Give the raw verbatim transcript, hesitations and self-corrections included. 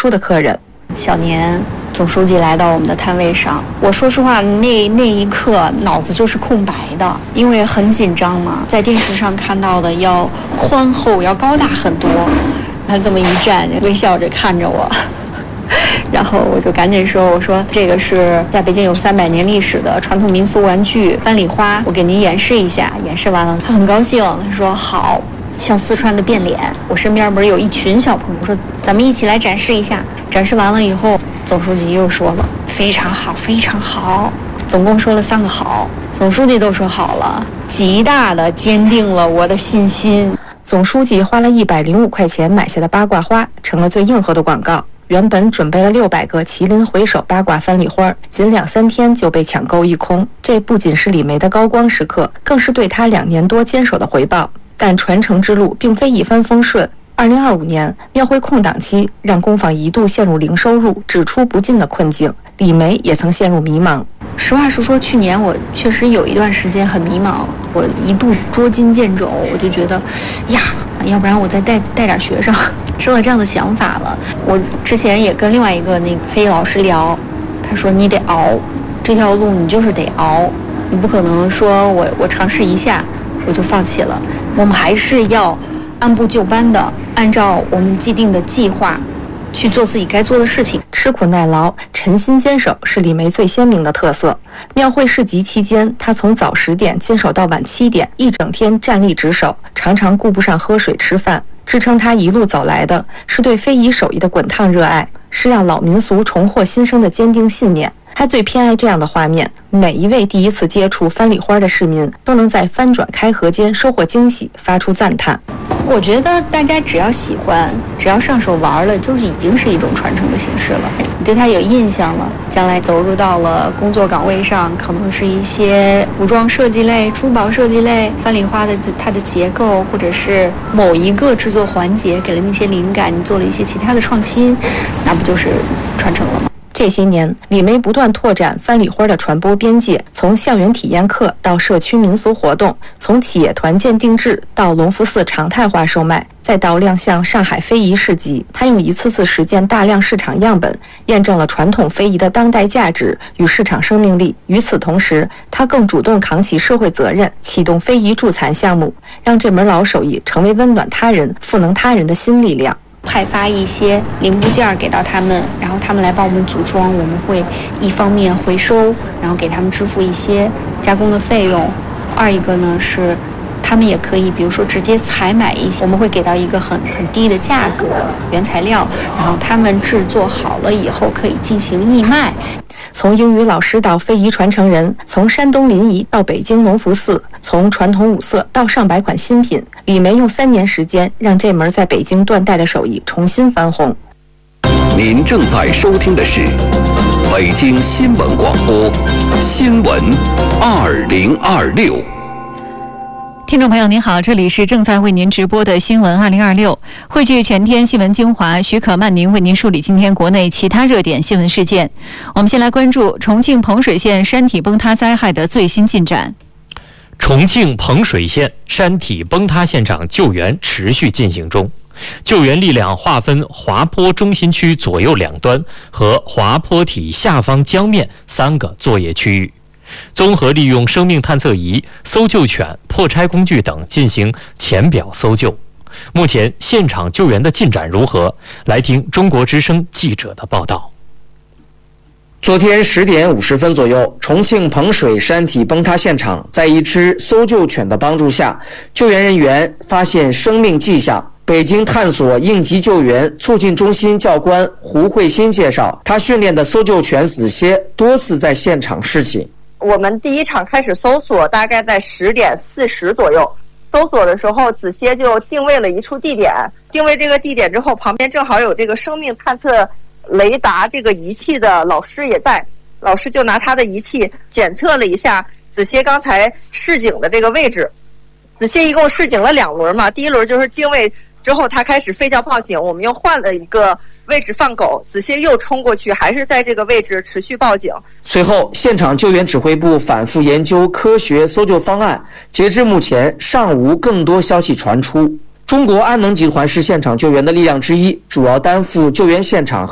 书的客人。 小年总书记来到我们的摊位上，我说实话，那那一刻脑子就是空白的，因为很紧张嘛，在电视上看到的要宽厚，要高大很多。他这么一站，微笑着看着我，然后我就赶紧说：“我说这个是在北京有三百年历史的传统民俗玩具翻里花，我给您演示一下。”演示完了，他很高兴，他说：“好。”像四川的变脸，我身边不是有一群小朋友，我说咱们一起来展示一下。展示完了以后，总书记又说了非常好，非常好，总共说了三个好，总书记都说好了，极大的坚定了我的信心。 总书记花了一百零五块钱买下的八卦花，成了最硬核的广告。原本准备了六百个麒麟回首八卦翻里花，仅两三天就被抢购一空。这不仅是李梅的高光时刻，更是对她两年多坚守的回报。但传承之路并非一帆风顺。二零二五年庙会空档期，让工坊一度陷入零收入、只出不进的困境。李梅也曾陷入迷茫。 实话实说，去年我确实有一段时间很迷茫，我一度捉襟见肘，我就觉得，呀，要不然我再带带点学生，生了这样的想法了。我之前也跟另外一个那个非遗老师聊，他说你得熬，这条路你就是得熬，你不可能说我我尝试一下我就放弃了，我们还是要按部就班的，按照我们既定的计划去做自己该做的事情。 吃苦耐劳、沉心坚守是李梅最鲜明的特色。庙会市集期间，她从早十点坚守到晚七点，一整天站立值守，常常顾不上喝水吃饭。支撑她一路走来的是对非遗手艺的滚烫热爱，是让老民俗重获新生的坚定信念。他最偏爱这样的画面，每一位第一次接触翻里花的市民都能在翻转开合间收获惊喜，发出赞叹。 我觉得大家只要喜欢，只要上手玩了，就是已经是一种传承的形式了。你对它有印象了，将来走入到了工作岗位上，可能是一些服装设计类、珠宝设计类，翻里花的它的结构，或者是某一个制作环节给了你一些灵感，你做了一些其他的创新，那不就是传承了吗？ 这些年，李梅不断拓展翻里花的传播边界，从校园体验课到社区民俗活动，从企业团建定制到隆福寺常态化售卖，再到亮相上海非遗市集。她用一次次实践大量市场样本，验证了传统非遗的当代价值与市场生命力。与此同时，她更主动扛起社会责任，启动非遗助残项目，让这门老手艺成为温暖他人、赋能他人的新力量。 派发一些零部件给到他们，然后他们来帮我们组装，我们会一方面回收，然后给他们支付一些加工的费用。二一个呢是他们也可以比如说直接采买一些，我们会给到一个很很低的价格原材料，然后他们制作好了以后可以进行义卖。 从英语老师到非遗传承人，从山东临沂到北京隆福寺，从传统五色到上百款新品，李梅用三年时间让这门在北京断代的手艺重新翻红。 您正在收听的是北京新闻广播新闻二零二六。 听众朋友您好，这里是正在为您直播的新闻二零二六，汇聚全天新闻精华，许可曼宁为您梳理今天国内其他热点新闻事件。我们先来关注重庆彭水县山体崩塌灾害的最新进展。 重庆彭水县山体崩塌现场救援持续进行中，救援力量划分滑坡中心区左右两端和滑坡体下方江面三个作业区域，综合利用生命探测仪、搜救犬、破拆工具等进行浅表搜救。目前现场救援的进展如何？来听中国之声记者的报道。 昨天十点五十分左右，重庆彭水山体崩塌现场，在一只搜救犬的帮助下，救援人员发现生命迹象。北京探索应急救援促进中心教官胡慧欣介绍，他训练的搜救犬子歇多次在现场示警。 我们第一场开始搜索，大概在十点四十左右。搜索的时候，子歇就定位了一处地点。定位这个地点之后，旁边正好有这个生命探测雷达这个仪器的老师也在，老师就拿他的仪器检测了一下子歇刚才示警的这个位置。子歇一共示警了两轮嘛，第一轮就是定位之后，他开始吠叫报警，我们又换了一个位置放狗，子歇又冲过去，还是在这个位置持续报警。 随后，现场救援指挥部反复研究科学搜救方案，截至目前尚无更多消息传出。中国安能集团是现场救援的力量之一，主要担负救援现场